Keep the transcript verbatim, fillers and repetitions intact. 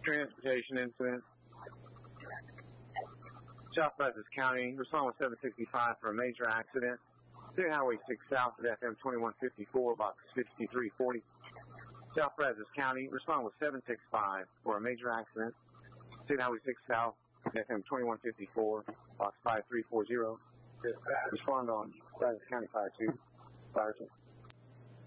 Transportation incident. South Brazos County, respond with seven sixty-five for a major accident. State Highway six South at F M twenty-one fifty-four, box fifty-three forty. South Brazos County, respond with seven sixty-five for a major accident. State Highway six South at F M twenty-one fifty-four, box five three four zero. Respond on Brazos County Fire two. Fire two.